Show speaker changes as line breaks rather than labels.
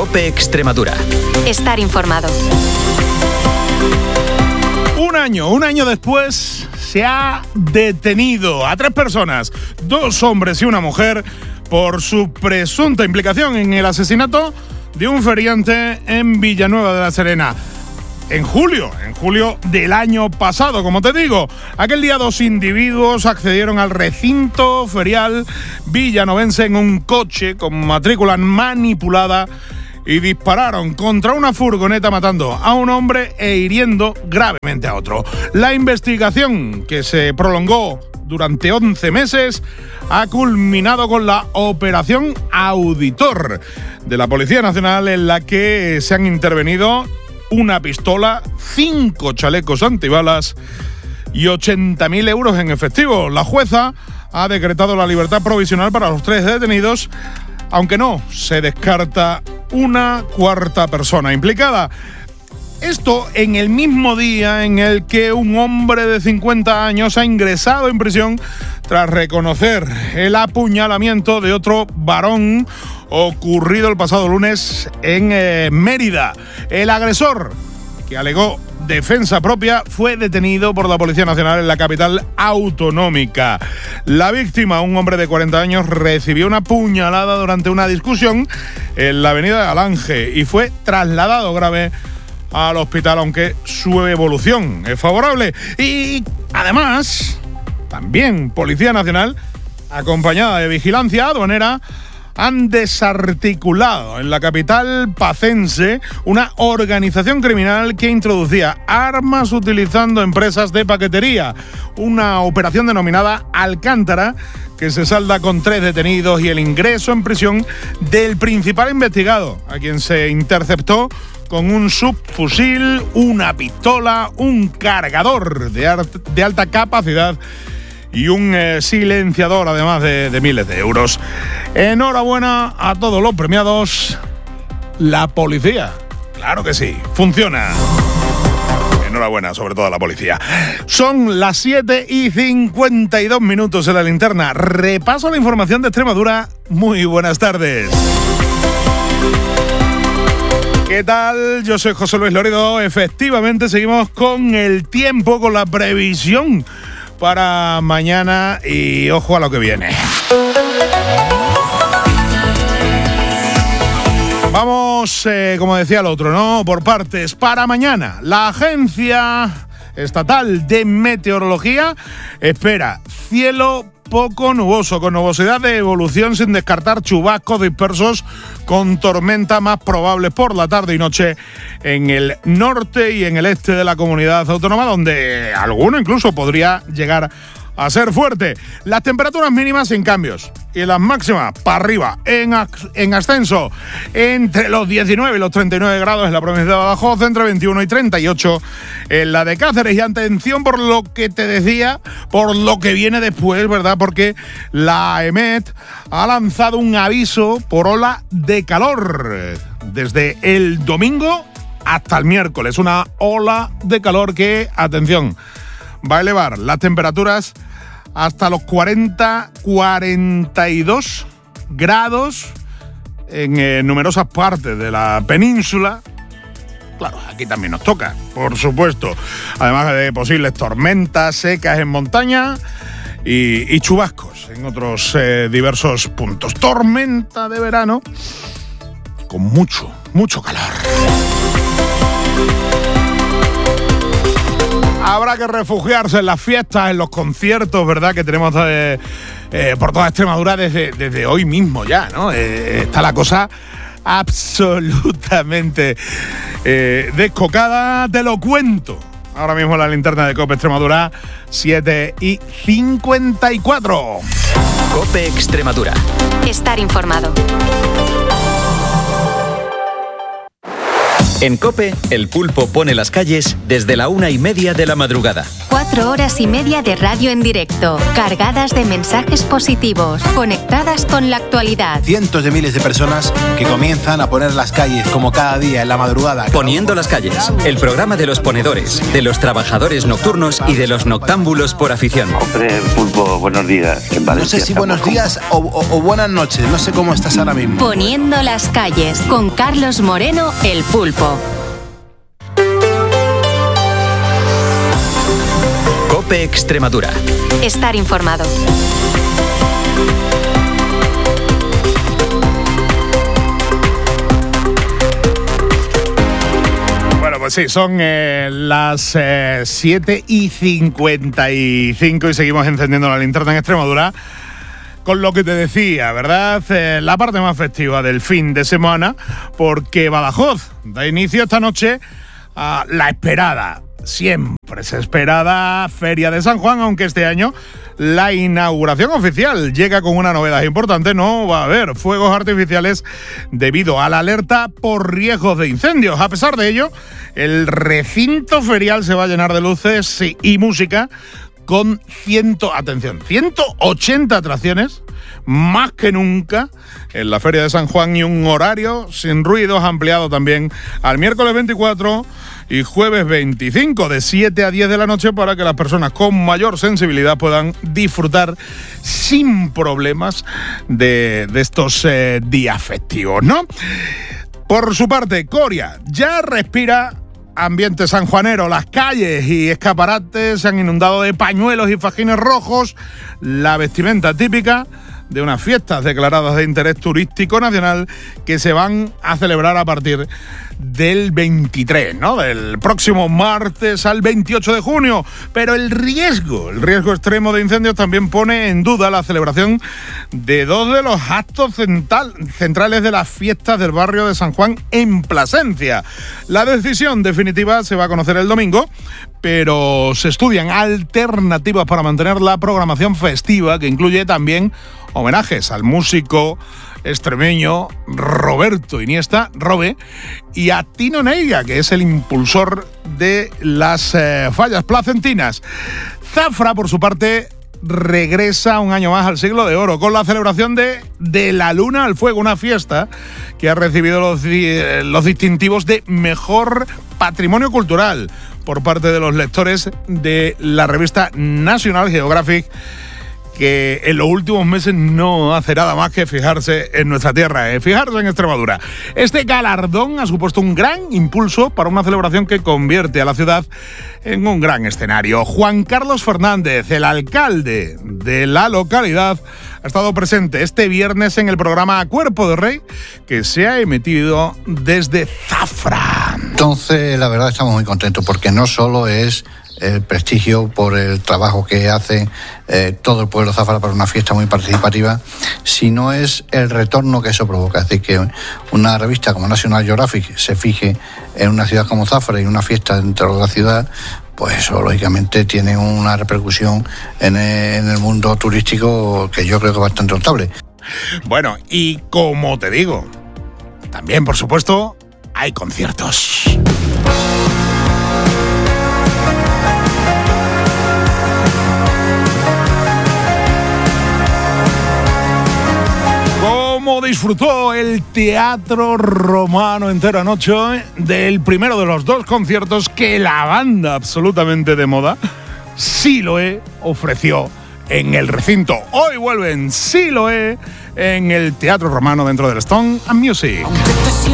COPE Extremadura.
Estar informado.
Un año después se ha detenido a 3 personas, 2 hombres y una mujer, por su presunta implicación en el asesinato de un feriante en Villanueva de la Serena. En julio del año pasado, como te digo. Aquel día 2 individuos accedieron al recinto ferial villanovense en un coche con matrícula manipulada y dispararon contra una furgoneta, matando a un hombre e hiriendo gravemente a otro. La investigación, que se prolongó durante 11 meses, ha culminado con la Operación Auditor de la Policía Nacional, en la que se han intervenido una pistola, 5 chalecos antibalas y 80.000 euros en efectivo. La jueza ha decretado la libertad provisional para los 3 detenidos, aunque no se descarta una cuarta persona implicada. Esto en el mismo día en el que un hombre de 50 años ha ingresado en prisión tras reconocer el apuñalamiento de otro varón ocurrido el pasado lunes en Mérida. El agresor, que alegó defensa propia, fue detenido por la Policía Nacional en la capital autonómica. La víctima, un hombre de 40 años, recibió una puñalada durante una discusión en la avenida de Alange y fue trasladado grave al hospital, aunque su evolución es favorable. Y además, también Policía Nacional, acompañada de vigilancia aduanera, han desarticulado en la capital pacense una organización criminal que introducía armas utilizando empresas de paquetería. Una operación denominada Alcántara, que se salda con 3 detenidos y el ingreso en prisión del principal investigado, a quien se interceptó con un subfusil, una pistola, un cargador de alta capacidad y un silenciador, además de miles de euros. Enhorabuena a todos los premiados. La policía, claro que sí, funciona. Enhorabuena, sobre todo a la policía. Son las 7:52 en la linterna. Repaso la información de Extremadura. Muy buenas tardes. ¿Qué tal? Yo soy José Luis Loredo. Efectivamente, seguimos con el tiempo, con la previsión para mañana y ojo a lo que viene. Vamos, como decía el otro, ¿no? Por partes. Para mañana, la Agencia Estatal de Meteorología espera cielo poco nuboso, con nubosidad de evolución, sin descartar chubascos dispersos con tormenta más probables por la tarde y noche en el norte y en el este de la comunidad autónoma, donde alguno incluso podría llegar a ser fuerte. Las temperaturas mínimas sin cambios y las máximas para arriba, en ascenso, entre los 19 y los 39 grados en la provincia de Badajoz, entre 21 y 38 en la de Cáceres. Y atención por lo que te decía, por lo que viene después, ¿verdad? Porque la EMET ha lanzado un aviso por ola de calor desde el domingo hasta el miércoles. Una ola de calor que, atención, va a elevar las temperaturas hasta los 40-42 grados en numerosas partes de la península. Claro, aquí también nos toca, por supuesto. Además de posibles tormentas secas en montaña y chubascos en otros diversos puntos. Tormenta de verano con mucho calor. Habrá que refugiarse en las fiestas, en los conciertos, ¿verdad?, que tenemos por toda Extremadura desde hoy mismo ya, ¿no? Está la cosa absolutamente descocada. Te lo cuento ahora mismo en la linterna de COPE Extremadura, 7:54.
COPE Extremadura.
Estar informado.
En COPE, El Pulpo pone las calles desde la 1:30 de la madrugada.
4 horas y media de radio en directo, cargadas de mensajes positivos, conectadas con la actualidad.
Cientos de miles de personas que comienzan a poner las calles como cada día en la madrugada.
Poniendo las calles, el programa de los ponedores, de los trabajadores nocturnos y de los noctámbulos por afición.
Hombre, Pulpo, buenos días. En Valencia,
no sé si buenos días o buenas noches, no sé cómo estás ahora mismo.
Poniendo las calles, con Carlos Moreno, El Pulpo.
COPE Extremadura.
Estar informado.
Bueno, pues sí, son las 7:55 y seguimos encendiendo la linterna en Extremadura. Con lo que te decía, ¿verdad? La parte más festiva del fin de semana, porque Badajoz da inicio esta noche a la esperada, siempre se esperada Feria de San Juan, aunque este año la inauguración oficial llega con una novedad importante. No va a haber fuegos artificiales debido a la alerta por riesgos de incendios. A pesar de ello, el recinto ferial se va a llenar de luces y música con 180 atracciones, más que nunca, en la Feria de San Juan, y un horario sin ruidos ampliado también al miércoles 24 y jueves 25, de 7 a 10 de la noche, para que las personas con mayor sensibilidad puedan disfrutar sin problemas de estos días festivos, ¿no? Por su parte, Coria ya respira ambiente sanjuanero. Las calles y escaparates se han inundado de pañuelos y fajines rojos, la vestimenta típica de unas fiestas declaradas de interés turístico nacional que se van a celebrar a partir del 23, ¿no? Del próximo martes al 28 de junio. Pero el riesgo extremo de incendios también pone en duda la celebración de dos de los actos centrales de las fiestas del barrio de San Juan en Plasencia. La decisión definitiva se va a conocer el domingo, pero se estudian alternativas para mantener la programación festiva, que incluye también homenajes al músico extremeño Roberto Iniesta, Robe, y a Tino Neiga, que es el impulsor de las fallas placentinas. Zafra, por su parte, regresa un año más al Siglo de Oro con la celebración de la Luna al Fuego, una fiesta que ha recibido los distintivos de Mejor Patrimonio Cultural por parte de los lectores de la revista National Geographic, que en los últimos meses no hace nada más que fijarse en nuestra tierra, fijarse en Extremadura. Este galardón ha supuesto un gran impulso para una celebración que convierte a la ciudad en un gran escenario. Juan Carlos Fernández, el alcalde de la localidad, ha estado presente este viernes en el programa Cuerpo de Rey, que se ha emitido desde Zafra.
Entonces, la verdad, estamos muy contentos, porque no solo es el prestigio por el trabajo que hace todo el pueblo de Zafra para una fiesta muy participativa, sino es el retorno que eso provoca. Es decir, que una revista como National Geographic se fije en una ciudad como Zafra y una fiesta dentro de la ciudad, pues eso lógicamente tiene una repercusión en el mundo turístico que yo creo que es bastante notable.
Bueno, y como te digo, también, por supuesto, hay conciertos. ¿Cómo disfrutó el Teatro Romano entera noche del primero de los dos conciertos que la banda absolutamente de moda, Siloé, ofreció en el recinto? Hoy vuelven Siloé en el Teatro Romano dentro del Stone and Music.